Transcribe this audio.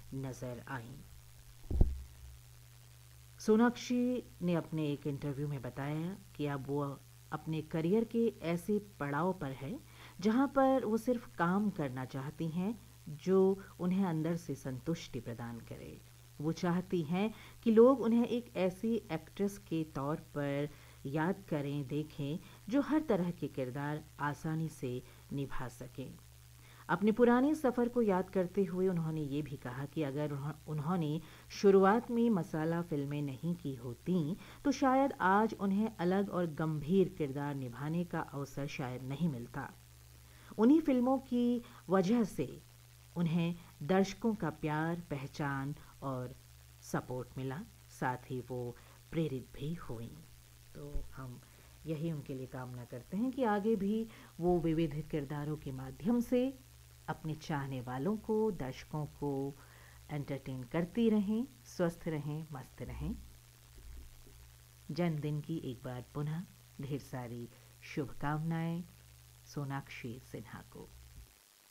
नजर आईं। सोनाक्षी ने अपने एक इंटरव्यू में बताया कि अब वो अपने करियर के ऐसे पड़ाव पर है जहां पर वो सिर्फ काम करना चाहती हैं जो उन्हें अंदर से संतुष्टि प्रदान करे। वो चाहती हैं कि लोग उन्हें एक ऐसी एक्ट्रेस के तौर पर याद करें, देखें, जो हर तरह के किरदार आसानी से निभा सकें। अपने पुराने सफ़र को याद करते हुए उन्होंने ये भी कहा कि अगर उन्होंने शुरुआत में मसाला फिल्में नहीं की होती तो शायद आज उन्हें अलग और गंभीर किरदार निभाने का अवसर शायद नहीं मिलता। उन्हीं फिल्मों की वजह से उन्हें दर्शकों का प्यार, पहचान और सपोर्ट मिला, साथ ही वो प्रेरित भी हुई। तो हम यही उनके लिए कामना करते हैं कि आगे भी वो विविध किरदारों के माध्यम से अपने चाहने वालों को, दर्शकों को एंटरटेन करती रहें, स्वस्थ रहें, मस्त रहें। जन्मदिन की एक बार पुनः ढेर सारी शुभकामनाएं सोनाक्षी सिन्हा को।